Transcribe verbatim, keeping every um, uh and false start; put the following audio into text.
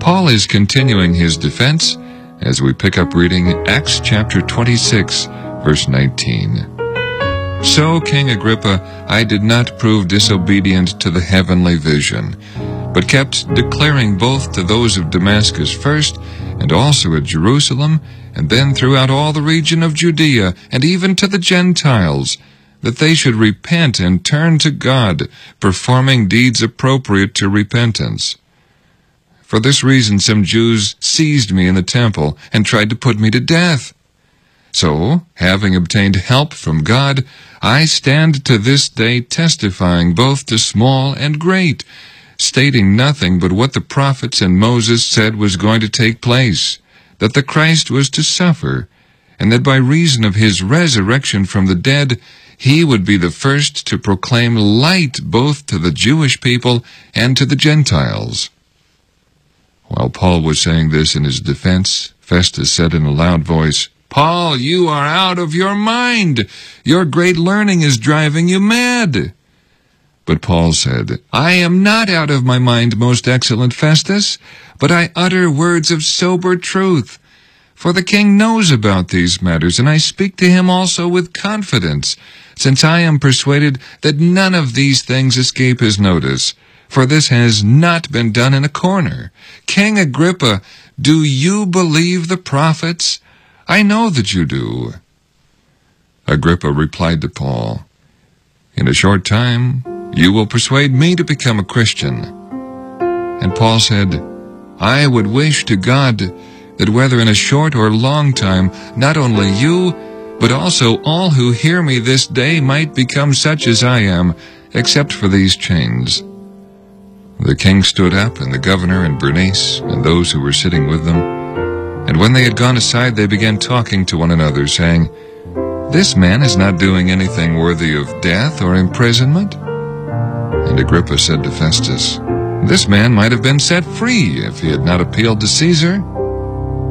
Paul is continuing his defense as we pick up reading Acts chapter twenty-six, verse nineteen. So, King Agrippa, I did not prove disobedient to the heavenly vision, but kept declaring both to those of Damascus first, and also at Jerusalem, and then throughout all the region of Judea, and even to the Gentiles, that they should repent and turn to God, performing deeds appropriate to repentance. For this reason some Jews seized me in the temple, and tried to put me to death. So, having obtained help from God, I stand to this day testifying both to small and great, stating nothing but what the prophets and Moses said was going to take place, that the Christ was to suffer, and that by reason of his resurrection from the dead, he would be the first to proclaim light both to the Jewish people and to the Gentiles. While Paul was saying this in his defense, Festus said in a loud voice, Paul, you are out of your mind. Your great learning is driving you mad. But Paul said, I am not out of my mind, most excellent Festus, but I utter words of sober truth. For the king knows about these matters, and I speak to him also with confidence, since I am persuaded that none of these things escape his notice. For this has not been done in a corner. King Agrippa, do you believe the prophets? I know that you do. Agrippa replied to Paul, In a short time, you will persuade me to become a Christian. And Paul said, I would wish to God that whether in a short or long time, not only you, but also all who hear me this day might become such as I am, except for these chains. The king stood up, and the governor and Bernice, and those who were sitting with them. And when they had gone aside, they began talking to one another, saying, This man is not doing anything worthy of death or imprisonment. And Agrippa said to Festus, This man might have been set free if he had not appealed to Caesar.